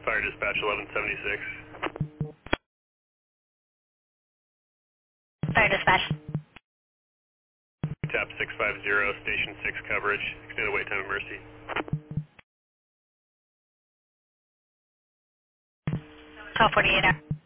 Fire dispatch 1176. Fire dispatch. Tap 650, station 6 coverage. Extended wait time of Mercy. 1248 hour.